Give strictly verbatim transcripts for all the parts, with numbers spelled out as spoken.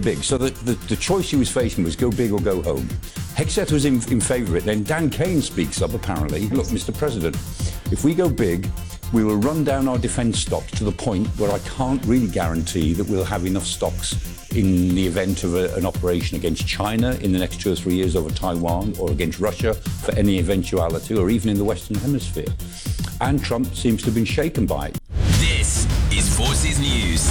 big. So the, the, the choice he was facing was go big or go home. Hegseth was in, in favour of it. Then Dan Kane speaks up, apparently. Look, Mister President, if we go big, we will run down our defence stocks to the point where I can't really guarantee that we'll have enough stocks in the event of a, an operation against China in the next two or three years over Taiwan, or against Russia for any eventuality, or even in the Western Hemisphere. And Trump seems to have been shaken by it. This is Forces News.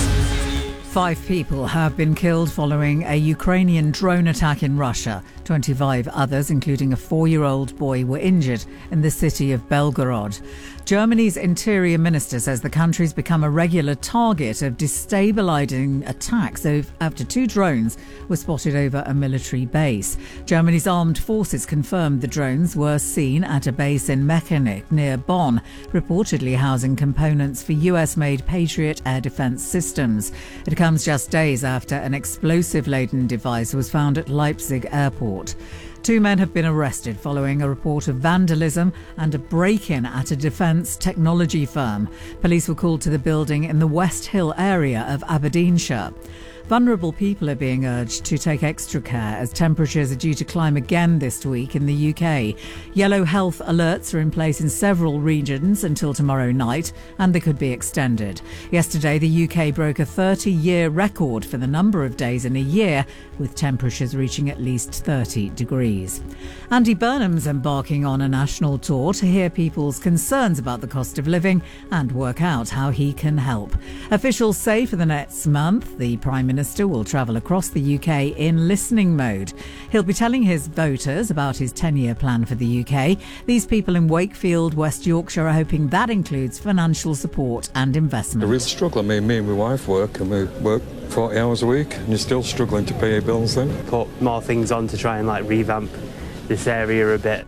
Five people have been killed following a Ukrainian drone attack in Russia. twenty-five others, including a four-year-old boy, were injured in the city of Belgorod. Germany's interior minister says the country's become a regular target of destabilising attacks after two drones were spotted over a military base. Germany's armed forces confirmed the drones were seen at a base in Mechanic near Bonn, reportedly housing components for U S-made Patriot air defence systems. It comes just days after an explosive-laden device was found at Leipzig airport. Two men have been arrested following a report of vandalism and a break-in at a defence technology firm. Police were called to the building in the West Hill area of Aberdeenshire. Vulnerable people are being urged to take extra care as temperatures are due to climb again this week in the U K. Yellow health alerts are in place in several regions until tomorrow night, and they could be extended. Yesterday, the U K broke a thirty-year record for the number of days in a year, with temperatures reaching at least thirty degrees. Andy Burnham's embarking on a national tour to hear people's concerns about the cost of living and work out how he can help. Officials say for the next month, the Prime Minister will travel across the U K in listening mode. He'll be telling his voters about his ten-year plan for the U K. These people in Wakefield, West Yorkshire, are hoping that includes financial support and investment. A real struggle. I mean, me and my wife work, and we work forty hours a week, and you're still struggling to pay your bills then. Put more things on to try and like revamp this area a bit.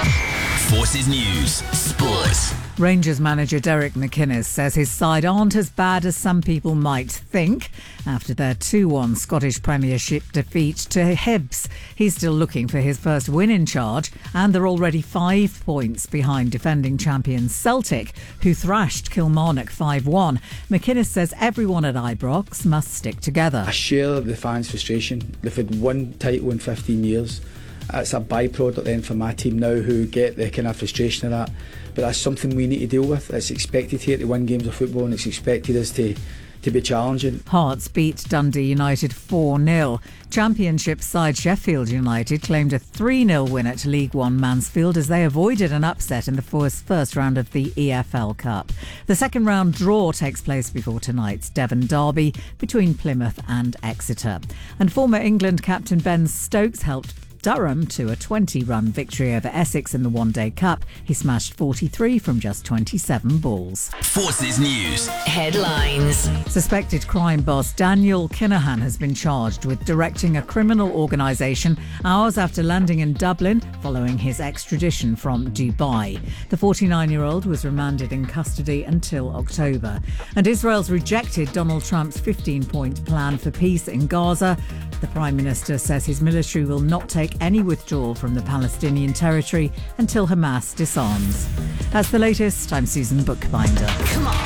Forces News Sports. Rangers manager Derek McInnes says his side aren't as bad as some people might think after their two one Scottish Premiership defeat to Hibs. He's still looking for his first win in charge, and they're already five points behind defending champions Celtic, who thrashed Kilmarnock five one. McInnes says everyone at Ibrox must stick together. I share the fans' frustration. They've had one title in fifteen years. It's a byproduct then for my team now, who get the kind of frustration of that. But that's something we need to deal with. It's expected here to win games of football, and it's expected us to, to be challenging. Hearts beat Dundee United four nil. Championship side Sheffield United claimed a three nil win at League One Mansfield as they avoided an upset in the first, first round of the E F L Cup. The second round draw takes place before tonight's Devon derby between Plymouth and Exeter. And former England captain Ben Stokes helped Durham to a twenty-run victory over Essex in the One Day Cup. He smashed forty-three from just twenty-seven balls. Forces News Headlines. Suspected crime boss Daniel Kinahan has been charged with directing a criminal organisation hours after landing in Dublin following his extradition from Dubai. The forty-nine-year-old was remanded in custody until October. And Israel's rejected Donald Trump's fifteen-point plan for peace in Gaza. The Prime Minister says his military will not take any withdrawal from the Palestinian territory until Hamas disarms. That's the latest. I'm Susan Bookbinder. Come on.